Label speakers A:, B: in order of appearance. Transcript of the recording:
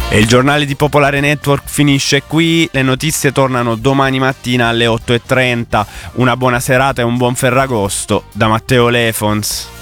A: E il giornale di Popolare Network finisce qui, le notizie tornano domani mattina alle 8:30. Una buona serata e un buon Ferragosto da Matteo Lefons.